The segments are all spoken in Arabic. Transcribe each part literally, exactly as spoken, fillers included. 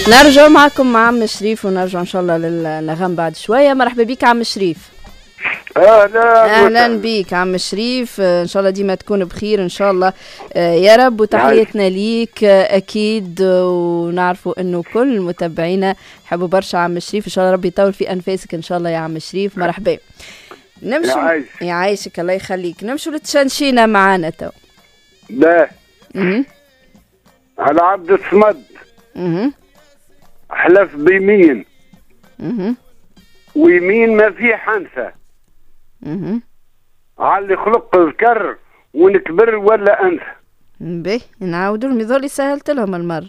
نرجع معكم مع عم شريف ونرجع ان شاء الله للنغم بعد شويه. مرحبا بك عم شريف. اهلا اهلا بك عم شريف، ان شاء الله ديما تكون بخير ان شاء الله يا رب، وتحياتنا ليك اكيد، ونعرفوا انه كل متابعينا يحبوا برشا عم شريف، ان شاء الله ربي يطول في انفاسك ان شاء الله يا عم شريف. مرحبا. نمشوا يعيشك الله يخليك، نمشوا للتشنشينه معانا تو. لا اها على عبد الصمد. اها حلف بيمين. اها ويمين ما فيه حنثه. اها على اللي خلق الذكر ونكبر ولا انثى. باهي نعاودوا لهم، يظل سهلت لهم المره.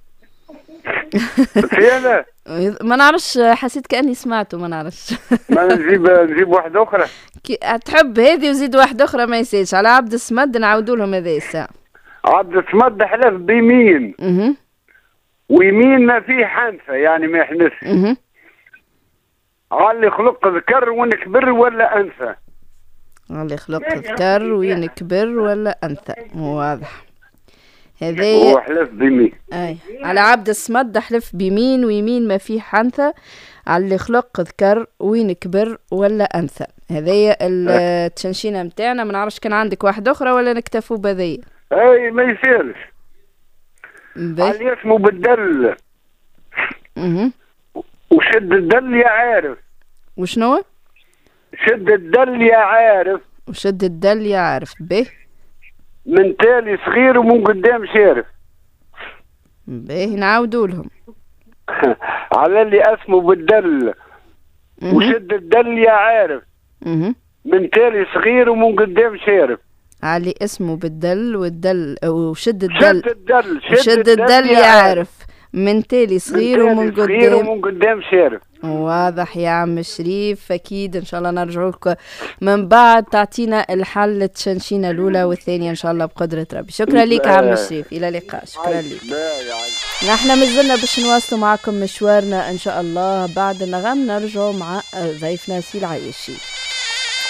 فينا ما نعرفش، حسيت كاني سمعته ما نعرفش. ما نجيب نجيب واحده اخرى. تحب هذه وزيد واحده اخرى ما يسالش. على عبد الصمد نعاودوا لهم هذا الساعه. عبد الصمد حلف بيمين. اها ويمين ما فيه حنثه يعني ما يحنث. اها على اللي خلق ذكر ونكبر ولا انثى. على اللي خلق ذكر وينكبر ولا انثى، واضح. هذا هو حلف بيمين. اي على عبد الصمد حلف بيمين ويمين ما فيه حنثى، على اللي خلق ذكر وينكبر ولا انثى. هذايا التشنشينه نتاعنا. ما نعرفش كان عندك واحده اخرى ولا نكتفوا بهذيا؟ اي ما يصيرش. على اسمه بالدل. اها وشد الدل يا عارف. وشنو؟ شد الدل يا عارف. وشد الدل يا عارف. به من تالي صغير ومن قدام شارف. به نعاودوا لهم. على اللي اسمه بالدل. وشد الدل يا عارف. اها من تالي صغير ومن قدام شارف. علي اسمه بالدل والدل وشد الدل. شد الدل شد الدل يا عارف. من تالي صغير ومن قدام صغير ومن قدام شارف. واضح يا عم شريف. اكيد ان شاء الله نرجعوا لك من بعد تعطينا الحل التشنشينه الاولى والثانيه ان شاء الله بقدره ربي. شكرا لك عم شريف، الى اللقاء. شكرا لك. نحن مازلنا باش نواصلوا معكم مشوارنا ان شاء الله. بعد النغم نرجعوا مع ضيفنا سي العايشي.